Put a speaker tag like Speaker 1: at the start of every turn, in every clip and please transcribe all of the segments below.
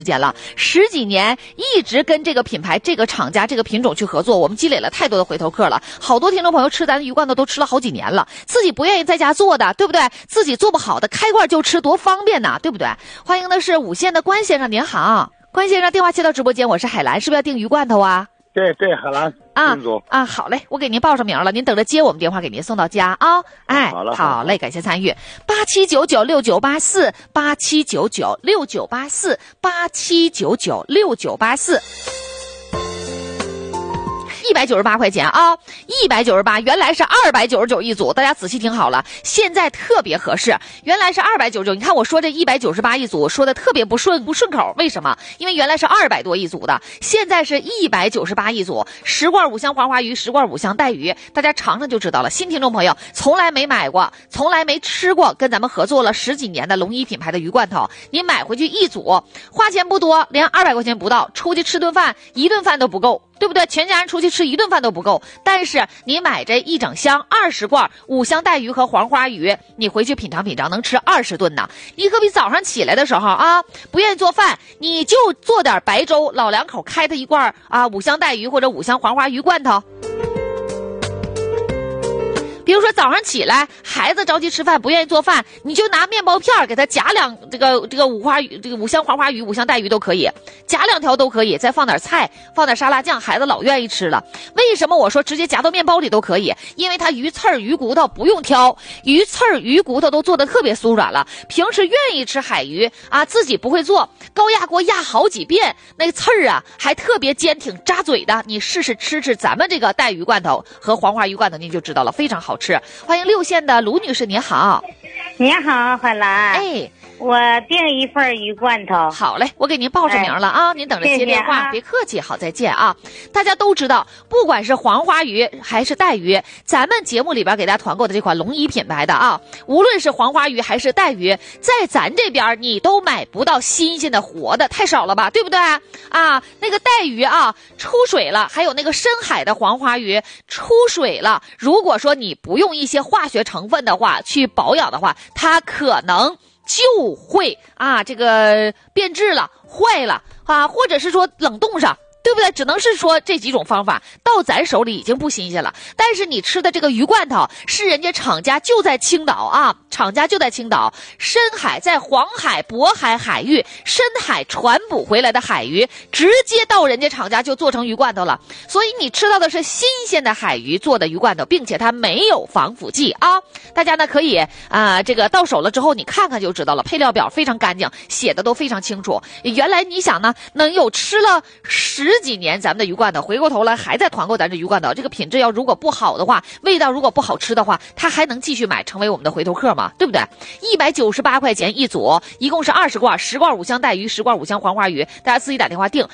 Speaker 1: 间了，10几年一直跟这个品牌、这个厂家、这个品种去合作，我们积累了太多的回头客了。好多听众朋友吃咱的鱼罐头都吃了好几年了，自己不愿意在家做的，对不对？自己做不好的，开罐就吃，多方便呐，对不对？欢迎的是5线的关先生，您好，关先生，电话接到直播间，我是海兰，是不是要订鱼罐头啊？
Speaker 2: 对，海兰
Speaker 1: 好嘞，我给您报上名了，您等着接我们电话，给您送到家啊。哎，好嘞，感谢参与879969848799698487996984。198块钱啊，198，原来是299一组，大家仔细听好了，现在特别合适，原来是299，你看我说这198一组说的特别不顺口，为什么？因为原来是200多一组的，现在是198一组，10罐5香黄花鱼，10罐5香带鱼，大家尝尝就知道了。新听众朋友从来没买过，从来没吃过，跟咱们合作了10几年的龙一品牌的鱼罐头，你买回去一组，花钱不多，连200块钱不到，出去吃顿饭1顿饭都不够，对不对？全家人出去吃1顿饭都不够，但是你买这一整箱20罐5香带鱼和黄花鱼，你回去品尝品尝，能吃20顿呢。你可比早上起来的时候啊，不愿意做饭，你就做点白粥，老两口开它一罐5香带鱼或者5香黄花鱼罐头。比如说早上起来，孩子着急吃饭，不愿意做饭，你就拿面包片给他夹这个5香黄花鱼、5香带鱼都可以，夹2条都可以，再放点菜，放点沙拉酱，孩子老愿意吃了。为什么我说直接夹到面包里都可以？因为它鱼刺儿、鱼骨头不用挑，鱼刺儿、鱼骨头都做得特别酥软了。平时愿意吃海鱼啊，自己不会做，高压锅压好几遍，那个刺儿啊还特别坚挺扎嘴的。你试试吃咱们这个带鱼罐头和黄花鱼罐头，您就知道了，非常好吃。欢迎6线的卢女士，您好。
Speaker 3: 您好，海兰。
Speaker 1: 哎，
Speaker 3: 我订一份鱼罐头。
Speaker 1: 好嘞，我给您报上名了啊，您等着接电话，别客气，好，再见啊。大家都知道，不管是黄花鱼还是带鱼，咱们节目里边给大家团购的这款龙一品牌的啊，无论是黄花鱼还是带鱼，在咱这边你都买不到新鲜的活的，太少了吧，对不对啊？那个带鱼啊出水了，还有那个深海的黄花鱼出水了，如果说你不用一些化学成分的话去保养的话，它可能就会这个变质了、坏了或者是说冷冻上，对不对？只能是说这几种方法到咱手里已经不新鲜了。但是你吃的这个鱼罐头是人家厂家就在青岛厂家就在青岛，深海在黄海、渤海海域深海传捕回来的海鱼，直接到人家厂家就做成鱼罐头了。所以你吃到的是新鲜的海鱼做的鱼罐头，并且它没有防腐剂大家呢可以这个到手了之后你看看就知道了，配料表非常干净，写的都非常清楚。原来你想呢，能有吃了10几年咱们的鱼罐头，回过头来还在团购咱这鱼罐头，这个品质要如果不好的话，味道如果不好吃的话，他还能继续买，成为我们的回头客吗？对不对？198块钱一组，一共是20罐，10罐5香带鱼，10罐5香黄花鱼，大家自己打电话订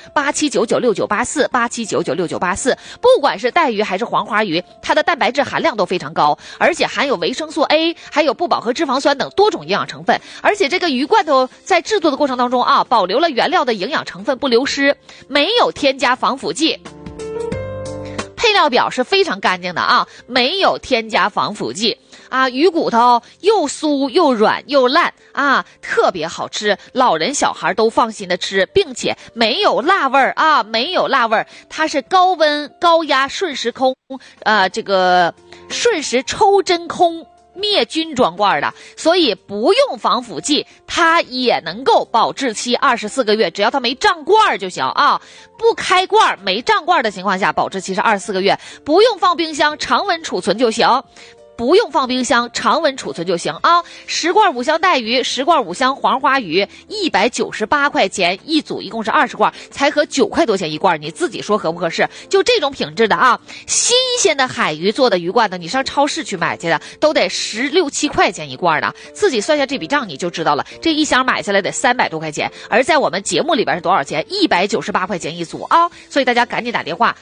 Speaker 1: 8799698487996984。不管是带鱼还是黄花鱼，它的蛋白质含量都非常高，而且含有维生素 A， 还有不饱和脂肪酸等多种营养成分。而且这个鱼罐头在制作的过程当中保留了原料的营养成分不流失，没有添加防腐剂。配料表是非常干净的没有添加防腐剂鱼骨头又酥又软又烂特别好吃，老人小孩都放心的吃，并且没有辣味儿没有辣味儿，它是高温高压瞬时空这个瞬时抽真空灭菌装罐的，所以不用防腐剂，它也能够保质期24个月，只要它没胀罐就行不开罐没胀罐的情况下，保质期是24个月，不用放冰箱，常温储存就行。不用放冰箱，常温储存就行10罐5香带鱼，10罐5香黄花鱼，198块钱一组，一共是20罐，才合9块多钱一罐，你自己说合不合适？就这种品质的新鲜的海鱼做的鱼罐头，你上超市去买去的都得16、17块钱一罐呢，自己算下这笔账你就知道了，这一箱买下来得300多块钱，而在我们节目里边是多少钱？198块钱一组所以大家赶紧打电话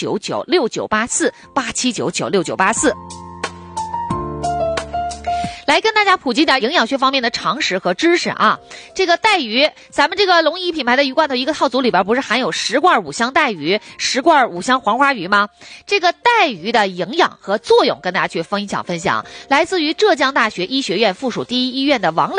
Speaker 1: 879969848799698487996984。 来跟大家普及点营养学方面的常识和知识啊。这个带鱼，咱们这个龙一品牌的鱼罐头一个套组里边不是含有10罐五香带鱼、10罐五香黄花鱼吗？这个带鱼的营养和作用跟大家去分享，来自于浙江大学医学院附属第一医院的王磊